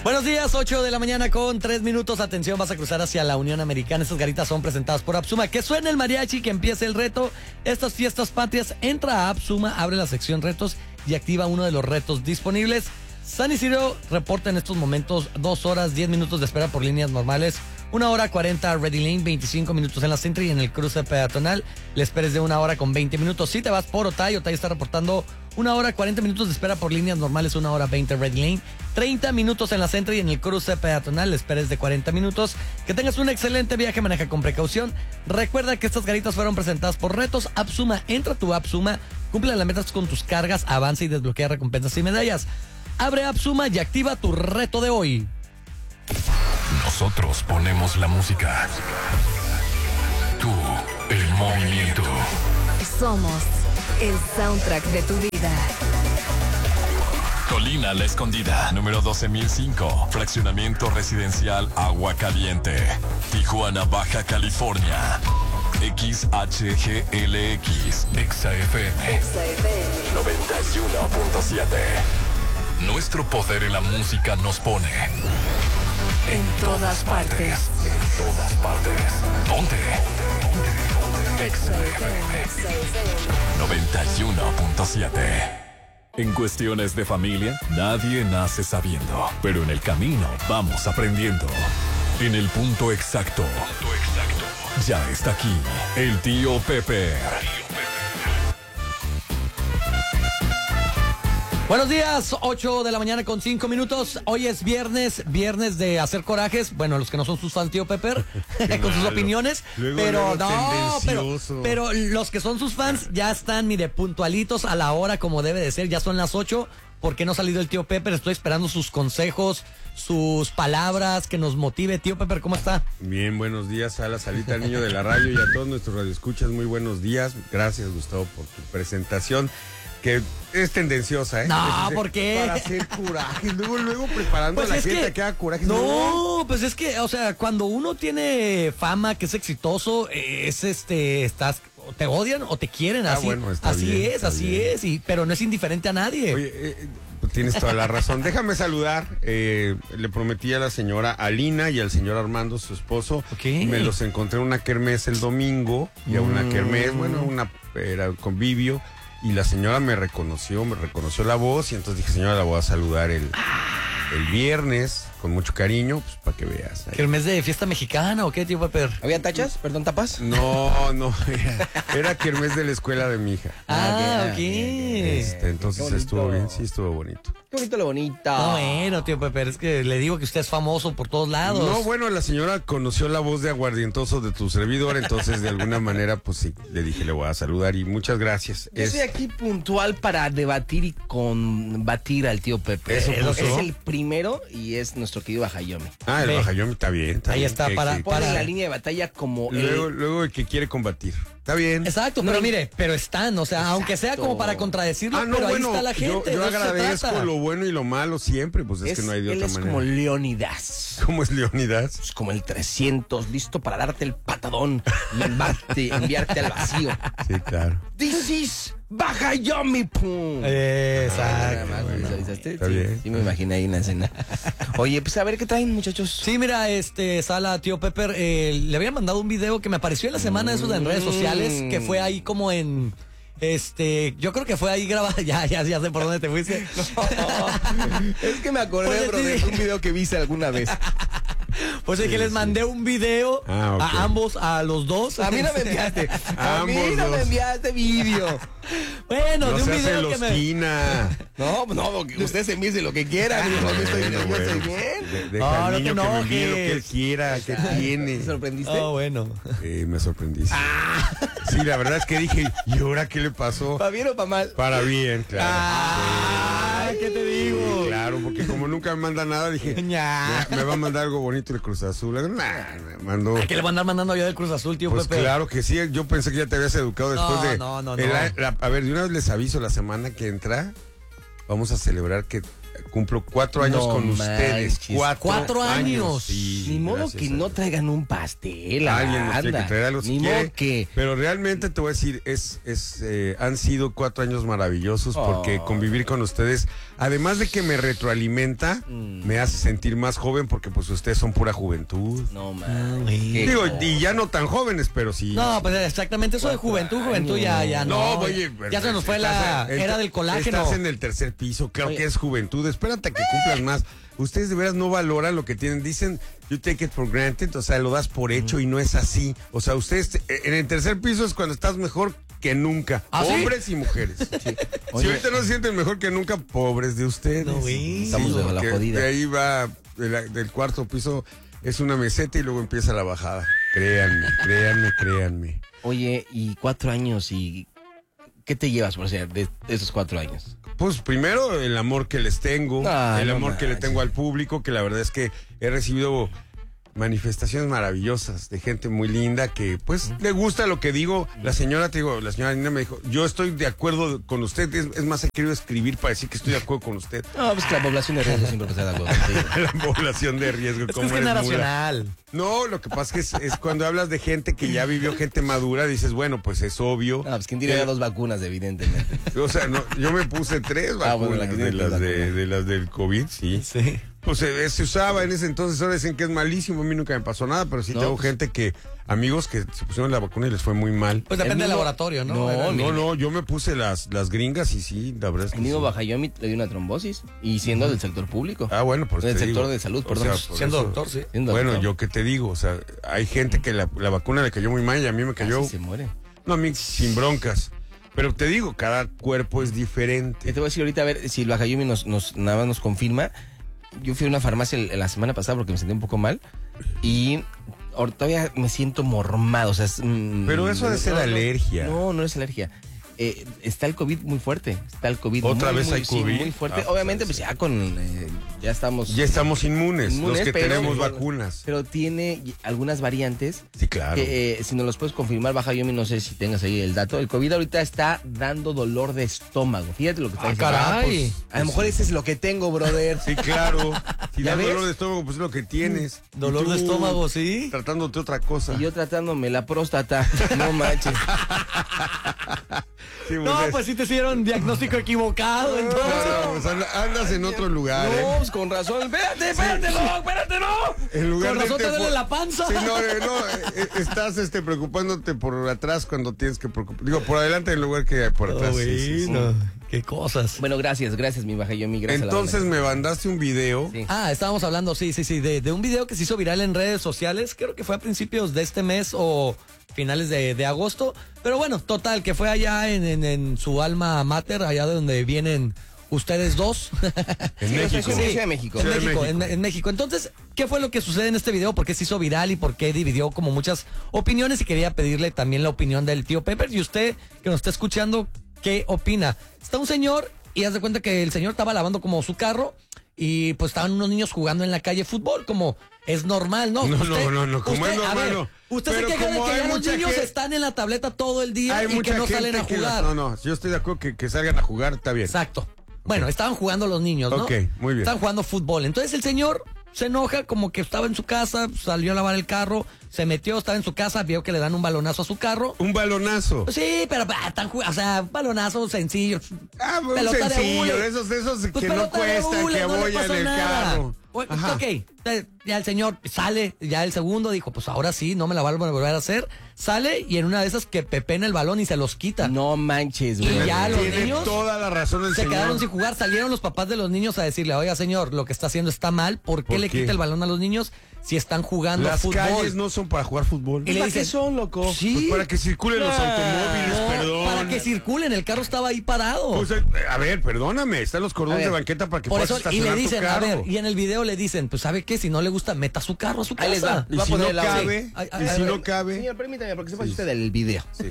Buenos días, 8 de la mañana con 3 minutos. Atención, vas a cruzar hacia la Unión Americana. Estas garitas son presentadas por Apsuma. Que suene el mariachi, que empiece el reto. Estas fiestas patrias, entra a Apsuma, abre la sección retos y activa uno de los retos disponibles. San Isidro reporta en estos momentos 2 horas, 10 minutos de espera por líneas normales. 1 hora 40 Ready Lane, 25 minutos en la Centro y en el cruce peatonal le esperes de 1 hora con 20 minutos. Si te vas por Otay está reportando 1 hora 40 minutos de espera por líneas normales, 1 hora 20 Ready Lane, 30 minutos en la Centro y en el cruce peatonal le esperes de 40 minutos. Que tengas un excelente viaje, maneja con precaución. Recuerda que estas garitas fueron presentadas por Retos Apsuma. Entra a tu Apsuma, cumple las metas con tus cargas, avanza y desbloquea recompensas y medallas. Abre Apsuma y activa tu reto de hoy. Nosotros ponemos la música. Tú, el movimiento. Somos el soundtrack de tu vida. Colina La Escondida, número 12005. Fraccionamiento residencial Agua Caliente. Tijuana, Baja California. XHGLX. XFM 91.7. Nuestro poder en la música nos pone En todas partes. En todas partes. Ponte. XFM 91.7. En cuestiones de familia, nadie nace sabiendo, pero en el camino vamos aprendiendo. En el punto exacto. Ya está aquí el tío Pepe. Buenos días, 8 de la mañana con 5 minutos. Hoy es viernes de hacer corajes. Bueno, los que no son sus fans, tío Pepper, con sus opiniones. Luego, pero los que son sus fans ya están, mire, puntualitos a la hora como debe de ser. Ya son las 8. ¿Por qué no ha salido el tío Pepper? Estoy esperando sus consejos, sus palabras, que nos motive. Tío Pepper, ¿cómo está? Bien, buenos días a la Salita Niño de la Radio y a todos nuestros radioescuchas. Muy buenos días. Gracias, Gustavo, por tu presentación. Que es tendenciosa, ¿eh? No, ¿por qué? Para hacer coraje. Luego preparando Pues a la es gente que que haga coraje. No, pues es que, o sea, cuando uno tiene fama, que es exitoso, te odian o te quieren, así. Bueno, está bien. Pero no es indiferente a nadie. Oye, tienes toda la razón. Déjame saludar. Le prometí a la señora Alina y al señor Armando, su esposo. Okay. Me los encontré en una kermés el domingo. Y a una kermés, era convivio. Y la señora me reconoció la voz. Y entonces dije, señora, la voy a saludar el viernes con mucho cariño, pues para que veas. ¿El mes de fiesta mexicana o qué, tío Pepper? ¿Había tachas? ¿Perdón, tapas? No, era kermés de la escuela de mi hija. Ok. Entonces estuvo bien, sí, estuvo bonito. Qué bonito lo bonito. No, bueno, tío Pepper, es que le digo que usted es famoso por todos lados. No, bueno, la señora conoció la voz de aguardientoso de tu servidor, entonces de alguna manera, pues sí, le dije, le voy a saludar y muchas gracias. Yo estoy aquí puntual para debatir y combatir al tío Pepe. ¿Eso puso? Es el primero y es nuestro querido Bajayomi. El Bajayomi está bien. Ahí bien. está, para Pone la línea de batalla como Luego el que quiere combatir. Está bien. Exacto, pero mire, pero están, o sea, Exacto. aunque sea como para contradecirlo, pero ahí está la gente. Yo de eso se agradezco trata. lo bueno y lo malo siempre, pues es que no hay de él otra es manera. como Leonidas. ¿Cómo es Leonidas? Es como el 300, listo para darte el patadón y enviarte al vacío. Sí, claro. This is Bajayomi, pum. Exacto. ¿Visualizaste? Está bien. Sí, me imaginé ahí una escena. Oye, pues a ver qué traen, muchachos. Sí, mira, Sala, tío Pepper, le había mandado un video que me apareció en la semana eso en redes sociales, que fue ahí como en... yo creo que fue ahí grabado. Ya sé por dónde te fuiste. Es que me acordé, Oye, bro, sí. de un video que viste alguna vez. Pues es que les mandé un video Ok. a ambos, a los dos. A mí no me enviaste. A mí Ambos no me dos. enviaste video. Bueno, No de un se hace video que me... losquina. No, porque ustedes envíense lo que quieran. Yo estoy bien. Deja No, al no te niño que me envíe lo que él enojes. quiera, que tiene. ¿Te sorprendiste? Oh, bueno. Me sorprendiste. Sí, la verdad es que dije, ¿y ahora qué le pasó? ¿Para bien o para mal? Para bien, claro. ¿Qué te digo? Sí, claro, porque como nunca me manda nada, dije, Ña. me va a mandar algo bonito el Cruz Azul. Me mandó. ¿A qué le van a andar mandando yo del Cruz Azul, tío Pues Pepe? claro que sí, yo pensé que ya te habías educado después No, de... no. A ver, de una vez les aviso, la semana que entra vamos a celebrar que cumplo 4 años No con ustedes. manches. 4 años. Sí, Ni modo gracias que a no Dios. traigan un pastel. Alguien nos tiene que traer algo si Ni quiere, modo que. pero realmente te voy a decir, han sido 4 años maravillosos porque convivir con ustedes, además de que me retroalimenta, me hace sentir más joven porque pues ustedes son pura juventud. No, Ah, man. güey. Qué Digo, cosa. y ya no tan jóvenes, pero sí. No, pues exactamente eso de juventud ya no. No, oye, ya se nos fue la era del colágeno. Estás en el tercer piso, claro Oye. que es juventud. Espérate a que cumplas más. Ustedes de veras no valoran lo que tienen. Dicen, you take it for granted, o sea, lo das por hecho y no es así. O sea, ustedes en el tercer piso es cuando estás mejor que nunca. ¿Ah, sí? Hombres y mujeres. Si Oye. ahorita no se sienten mejor que nunca, pobres de ustedes. No, güey. Estamos de la porque jodida. de ahí va, del cuarto piso es una meseta y luego empieza la bajada. Créanme. Oye, y 4 años, ¿y qué te llevas, por ser, de esos 4 años? Pues primero el amor que les tengo, Ah, el no amor que le manches. tengo al público, que la verdad es que he recibido manifestaciones maravillosas de gente muy linda que pues le gusta lo que digo. La señora Nina me dijo, yo estoy de acuerdo con usted, es más, he querido escribir para decir que estoy de acuerdo con usted. No, pues que la población de riesgo siempre está de acuerdo contigo. La población de riesgo, Es que como es eres mula. generacional. No, lo que pasa es que es cuando hablas de gente que ya vivió, gente madura, dices, bueno, pues es obvio. No, pues quien tiene ya 2 vacunas, evidentemente. O sea, no, yo me puse 3 vacunas bueno, la que tiene de las 3 vacunas. de las del COVID, sí. Sí. Pues se usaba en ese entonces, ahora dicen que es malísimo, a mí nunca me pasó nada, pero sí No, tengo pues- gente amigos que se pusieron la vacuna y les fue muy mal. Pues depende del mismo- laboratorio, ¿no? No, Era- No, yo me puse las gringas y sí, la verdad es que El mismo sí. Bajayomi le dio una trombosis y siendo del sector público. Ah, bueno, por eso Del te sector digo. de salud, O perdón. sea, por Siendo eso- doctor, sí. Siendo Bueno, doctor. yo qué te digo, o sea, hay gente que la vacuna le cayó muy mal y a mí me cayó, Casi se muere. no, a mí sin broncas. Pero te digo, cada cuerpo es Te diferente. voy a decir ahorita a ver si el Bajayomi nada más nos confirma. Yo fui a una farmacia la semana pasada porque me sentí un poco mal y todavía me siento mormado. O sea, Pero eso ha de ser alergia. No es alergia. Está el COVID muy fuerte. Está el COVID ¿Otra muy, vez muy, hay sí, COVID? muy fuerte. Ah, Obviamente, pues, pues ya estamos. Ya estamos inmunes, los que pero- tenemos vacunas. Pero tiene algunas variantes. Sí, claro. Que, si nos los puedes confirmar, Bajayomi, no sé si tengas ahí el dato. El COVID ahorita está dando dolor de estómago. Fíjate lo que está diciendo. caray. A lo mejor ese es lo que tengo, brother. Sí, claro. Si ¿Ya da ves? dolor de estómago, pues es lo que tienes. Dolor Y tú de estómago, sí. Tratándote otra cosa. Y yo tratándome la próstata. No manches. Sí, No, pues sí te hicieron diagnóstico equivocado, entonces. no, pues andas en otro lugar, ¿eh? No, pues con razón. Espérate, no. En lugar Con de razón te duele por- la panza. Sí, estás preocupándote por atrás cuando tienes que preocupar. Digo, por adelante en lugar que por atrás. No, sí, sí, sí. güey, no. Qué cosas. Bueno, gracias, mi Bajayomi. Gracias a la Entonces banda. me mandaste un video. Sí. Ah, estábamos hablando, sí, de un video que se hizo viral en redes sociales, creo que fue a principios de este mes o finales de agosto, pero bueno, total, que fue allá en su alma mater, allá de donde vienen ustedes dos. En Sí, México. sí, Ciudad de México. En Ciudad de México, México. en México. Entonces, ¿qué fue lo que sucede en este video? ¿Por qué se hizo viral y por qué dividió como muchas opiniones? Y quería pedirle también la opinión del tío Pepper. Y usted, que nos está escuchando, ¿qué opina? Está un señor y haz de cuenta que el señor estaba lavando como su carro y pues estaban unos niños jugando en la calle fútbol, como es normal, ¿no? No, como es a normal, ver, no. Usted se Pero queja de como que hay ya los mucha niños gente- están en la tableta todo el día Hay y que mucha no gente salen a que jugar. No, yo estoy de acuerdo que salgan a jugar, está bien. Exacto. Bueno, estaban jugando los niños, ¿no? Ok, muy bien. Estaban jugando fútbol. Entonces el señor se enoja como que estaba en su casa, salió a lavar el carro, se metió, estaba en su casa, vio que le dan un balonazo a su carro. Un balonazo. Sí, pero o sea, balonazo sencillo. Ah, un Pelota de sencillo, hule. de esos Pues que no pelota de cuesta, hule, que no le voy en pasa el nada. carro. Ajá. Ok, ya el señor sale, ya el segundo dijo, pues ahora sí, no me la van a volver a hacer. Sale y en una de esas que pepena el balón y se los quita. No manches, Y güey. ya los Tiene niños toda la razón el se señor. quedaron sin jugar, salieron los papás de los niños a decirle, oiga señor, lo que está haciendo está mal, ¿por qué ¿Por le qué? quita el balón a los niños si están jugando Las fútbol? calles no son para jugar fútbol. Y le ¿Para dicen, qué son, loco? Sí, Pues para que circulen los automóviles, no, perdón. para que circulen, el carro estaba ahí parado. Pues, a ver, perdóname, están los cordones A ver, de banqueta para que Por puedas eso, y le estacionar tu dicen, a carro. ver, y en el video le dicen, pues ¿sabe qué? Si no le gusta, meta su carro a su casa. Ahí les va. Y Va a si poner no el audio. cabe, Ay, y si ay, no cabe. Señor, permítame, porque se pasa usted del video. Sí.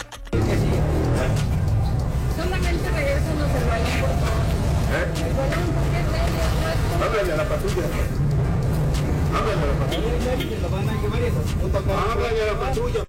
Solamente regrésenos el balón, por favor. El balón, porque es medio. Háblale a la patrulla. Háblale a la patrulla. Háblale a la patrulla.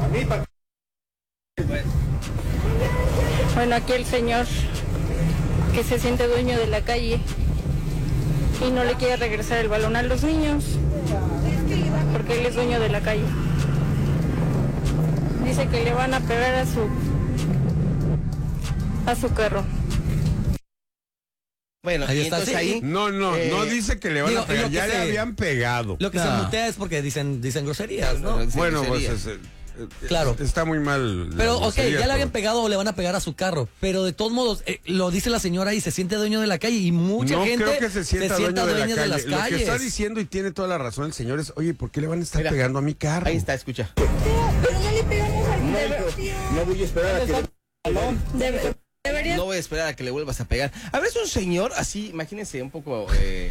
Bueno, aquí el señor que se siente dueño de la calle y no le quiere regresar el balón a los niños porque él es dueño de la calle. Dice que le van a pegar a su carro. Bueno, Ahí y está, entonces sí. ahí... No dice que le van digo, a pegar, lo que ya le se- habían pegado. Lo que se No. mutea es porque dicen groserías, ¿no? Sí, Bueno, pues sería. claro. Está muy mal. la Pero, ok, grosería, ya le habían pero- pegado o le van a pegar a su carro. Pero de todos modos, lo dice la señora y se siente dueño de la calle. Y mucha No gente creo que se sienta dueño de la dueña calle. las Lo que calles. está diciendo y tiene toda la razón el señor es, oye, ¿por qué le van a estar Mira. pegando a mi carro? Ahí está, escucha. Pero no le pegamos al No voy a esperar a que... Debería. No voy a esperar a que le vuelvas a pegar. A ver, es un señor así, imagínense un poco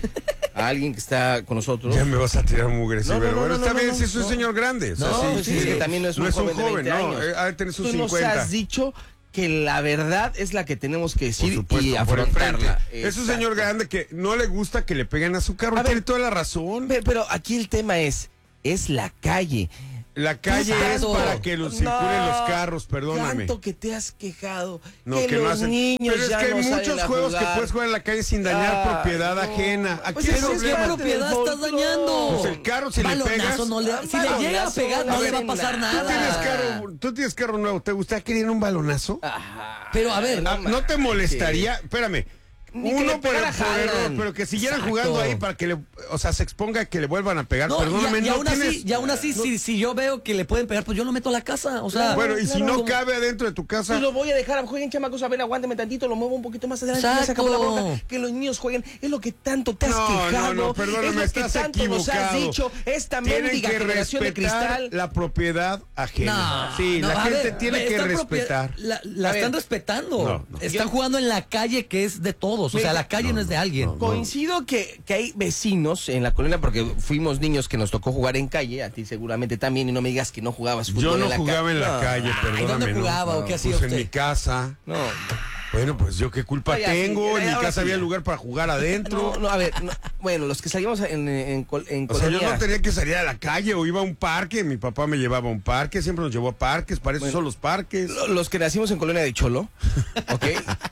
a alguien que está con nosotros. Ya me vas a tirar mugre, sí, No, no, pero no, bueno, no, está no, bien, no, si es un no. señor grande. O sea, No, sí, pues es que también no es un joven de 20 no, años. ha de tener sus Tú nos 50. has dicho que la verdad es la que tenemos que Por decir supuesto, y por afrontarla. enfrente. Es un señor grande que no le gusta que le peguen a su carro. A ver. Tiene toda la razón. Pero aquí el tema es la calle. La calle es Exacto. para que circulen los carros, perdóname. Tanto que te has quejado. No, que que no los hacen. niños Pero es ya que hay no salen muchos a juegos que jugar. puedes jugar en la calle sin dañar Ay, propiedad no. ajena. Aquí Pues el es que ¿Qué problema. propiedad estás dañando? Pues el carro, si le Balonazo pegas. no le- si le llega a balonazo, pegar, no no le va a ven pasar nada. nada. Tú tienes carro nuevo. ¿Te gustaría que diera un balonazo? Ajá. Pero a ver, ¿No te molestaría? Espérame. Ni que le Uno por pegara error, Haaland. pero que siguieran Exacto. jugando ahí para que se exponga que le vuelvan a pegar. no, Perdóname, y no aún tienes. así, y aún así si yo veo que le pueden pegar, pues yo lo meto a la casa. O sea, Bueno, y si claro, no como- cabe adentro de tu casa. Pues lo voy a dejar, jueguen chamacos, a ver, aguánteme tantito, lo muevo un poquito más adelante, ya se Exacto. acabó la bronca, que los niños jueguen, es lo que tanto te has No, quejado, no, perdóname, es lo que estás tanto nos has equivocado. dicho, esta Tienen mendiga que generación de respetar cristal. la propiedad ajena. No, Sí, no, la a gente ver, tiene que esta respetar. La A ver. están respetando. No, no. Están jugando en la calle que es de todos. O sea, la calle no es de alguien. Coincido que hay vecinos en la colonia, porque fuimos niños que nos tocó jugar en calle, a ti seguramente también, y no me digas que no jugabas fútbol Yo en no la jugaba en la calle, Ay, perdóname. ¿dónde no. jugaba o qué hacía Pues en usted? mi casa. No, Bueno, pues yo qué culpa Oye, así, tengo. En mi ahora casa sí, había ya. lugar para jugar adentro. a ver, bueno, los que salíamos en O sea, colonia... yo no tenía que salir a la calle o iba a un parque. Mi papá me llevaba a un parque, siempre nos llevó a parques. Para eso son los parques. Los que nacimos en colonia de Cholo, ¿ok?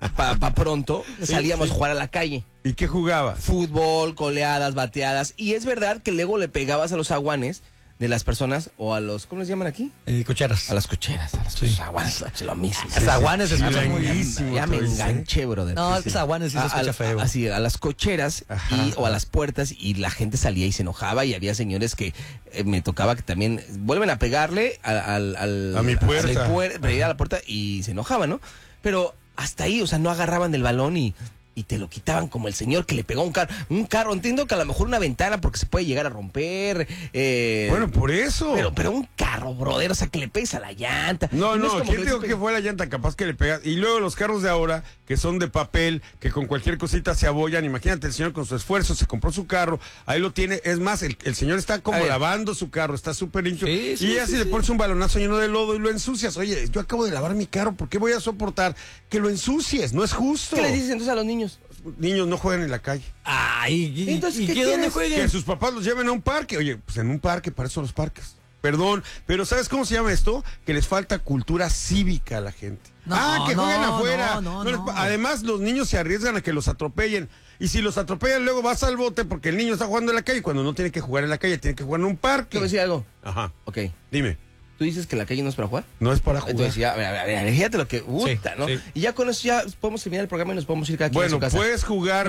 Pa pronto, salíamos a jugar a la calle. ¿Y qué jugabas? Fútbol, coleadas, bateadas. Y es verdad que luego le pegabas a los aguanes de las personas o a los, ¿cómo les llaman aquí? Cocheras. A las cocheras, a los aguanes, es lo mismo. Zaguanes se escucha muy bien. Buenísimo, Ya me tú dices, ¿eh? enganché, brother. No, es que Zaguanes sí se escucha feo. Así, a las cocheras Ajá. o a las puertas, y la gente salía y se enojaba, y había señores que me tocaba que también vuelven a pegarle A mi puerta. para ir a la puerta, y se enojaban, ¿no? Pero hasta ahí, o sea, no agarraban del balón y te lo quitaban como el señor que le pegó a un carro. Un carro, entiendo que a lo mejor una ventana porque se puede llegar a romper. Bueno, por eso. Pero un carro, brother, o sea, que le pegues a la llanta. No, Y es no, como ¿quién que te dijo que fue la llanta? Capaz que le pegas. Y luego los carros de ahora, que son de papel, que con cualquier cosita se abollan. Imagínate, el señor con su esfuerzo se compró su carro, ahí lo tiene. Es más, el señor está como A ver. lavando su carro, está súper limpio. Sí, sí, y ya sí, si le sí. pones un balonazo lleno de lodo y lo ensucias. Oye, yo acabo de lavar mi carro, ¿por qué voy a soportar que lo ensucies? No es justo. ¿Qué les dices entonces a los niños? Niños no juegan en la calle. Ay, ¿y, Entonces, y ¿qué qué dónde tienes? jueguen? Que sus papás los lleven a un parque. Oye, pues en un parque, para eso son los parques. Perdón, pero ¿sabes cómo se llama esto? Que les falta cultura cívica a la gente. No, Que no, jueguen afuera. no, No les no. pa- Además, los niños se arriesgan a que los atropellen. Y si los atropellan, luego vas al bote porque el niño está jugando en la calle. Cuando no tiene que jugar en la calle, tiene que jugar en un ¿Te voy a parque. decir algo? Ajá. Ok. Dime, ¿Tú dices que la calle no es para jugar? no es para jugar. Entonces ya, a ver, fíjate lo que gusta, ¿no? sí. Y ya con eso ya podemos terminar el programa y nos podemos ir cada quien a Bueno, su casa. puedes jugar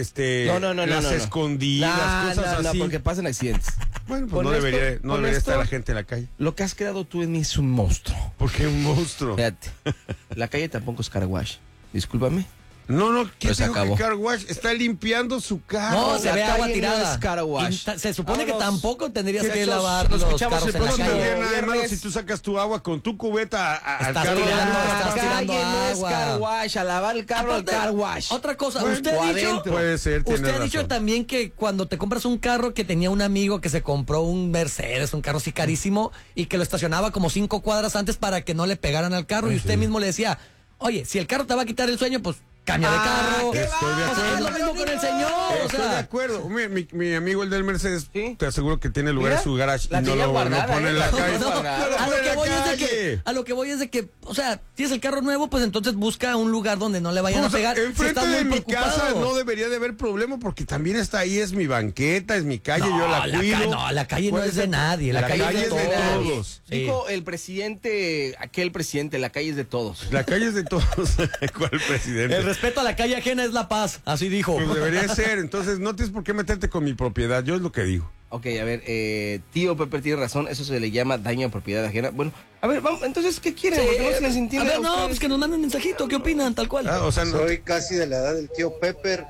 No. las no. escondidas, cosas no, así. porque pasan accidentes. Bueno, pues Con no esto- debería con estar esto- la gente en la calle. Lo que has creado tú en mí es un monstruo. Porque un monstruo. Fíjate, la calle tampoco es car wash. Discúlpame. No, ¿quién Pues se dijo que acabó. car wash está limpiando su carro? No, se la ve calle agua no tirada. es car wash. Y se supone que Vámonos. tampoco tendrías que Muchachos, lavar nos los escuchamos carros el en la No próximo calle. tendría nada de malo viernes. si tú sacas tu agua con tu cubeta al Estás carro. tirando, No, estás La tirando calle no es agua. car wash, a lavar el carro al Aparte, car wash. Otra cosa, Bueno, usted o ha dicho, adentro. Puede ser, tiene usted ha dicho razón. también que cuando te compras un carro que tenía un amigo que se compró un Mercedes, un carro así carísimo, y que lo estacionaba como 5 cuadras antes para que no le pegaran al carro, y usted mismo le decía, oye, si el carro te va a quitar el sueño, pues cambia de carro. Estoy de O sea, acuerdo. es lo mismo con el señor. O Estoy de sea, acuerdo. Mi amigo el del Mercedes, Sí. te aseguro que tiene lugar Mira, en su garage la y no tenía lo guardada, pone en ¿eh? la No, calle. no, a lo en que la voy es de calle. que, a lo que voy es de que, o sea, tienes el carro nuevo, pues entonces busca un lugar donde no le vayan a O sea, pegar. Si enfrente estás de muy mi casa preocupado. no debería de haber problema porque también está ahí, es mi banqueta, es mi calle, yo la cuido. No, la calle no Puede es de ser- nadie, la calle es de todos. Sí. Dijo el presidente, aquel presidente, la calle es de todos. La calle es de todos. ¿Cuál presidente? El respeto a la calle ajena es la paz, así dijo. Pues debería ser, entonces no tienes por qué meterte con mi propiedad, yo es lo que digo. Ok, a ver, tío Pepe tiene razón, eso se le llama daño a propiedad ajena. Bueno, a ver, vamos, entonces, ¿qué quieren? Porque no se les a entiende ver, a no, ustedes. pues que nos manden mensajito, ¿qué opinan? Tal cual. O sea, no, Soy casi de la edad del tío Pepper.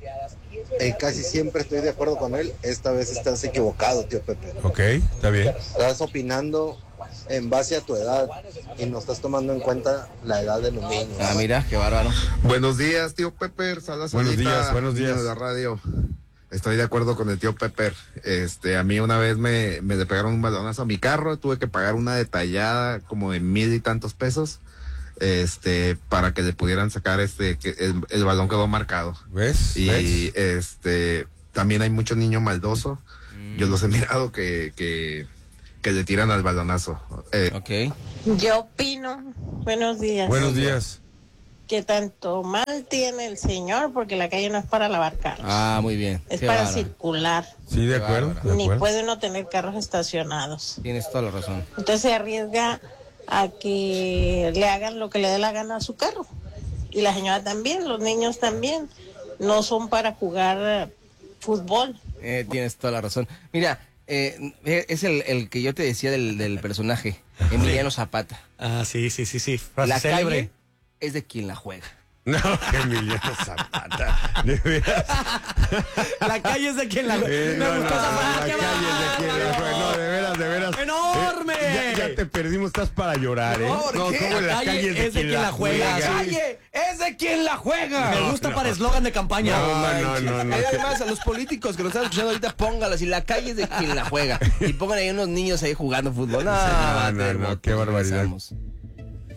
Casi siempre estoy de acuerdo con él. Esta vez estás equivocado, tío Pepper. ok, está bien. Estás opinando en base a tu edad y no estás tomando en cuenta la edad de los niños. Ah, mira, qué bárbaro. Buenos días, tío Pepper. Saludos. Buenos días, buenos días. De la radio. Estoy de acuerdo con el tío Pepper. A mí una vez me le pegaron un balonazo a mi carro. Tuve que pagar una detallada como de 1,000 y tantos pesos. Para que le pudieran sacar que el balón quedó marcado. ¿Ves? Y ¿Ves? también hay mucho niño maldoso. Yo los he mirado que le tiran al balonazo. Ok. Yo opino, buenos días, Buenos días. que tanto mal tiene el señor, porque la calle no es para lavar carros, Ah, muy bien. es Qué para bárbaro. circular, Sí, de acuerdo. bárbaro. De ni acuerdo. puede uno tener carros estacionados. Tienes toda la razón. Entonces se arriesga a que le hagan lo que le dé la gana a su carro. Y la señora también, los niños también, no son para jugar fútbol. Tienes toda la razón. Mira, es el que yo te decía del personaje, Emiliano Zapata. Ah, sí. Frase La célebre. calle es de quien la juega. No, Emiliano Zapata. De veras. La calle es de quien la. No, Me no, gustó esa la frase, calle es de quien la juega. No, de veras. ¡Enorme! Ya te perdimos, estás para llorar, ¿eh? No, ¿por qué? ¿cómo La calle es de quien la juega. La calle es de quien la juega. Me gusta para eslogan de campaña. No. Además, a los políticos que nos están escuchando ahorita, póngalas. Y la calle es de quien la juega. Y pongan ahí unos niños ahí jugando fútbol. No, qué barbaridad. Regresamos.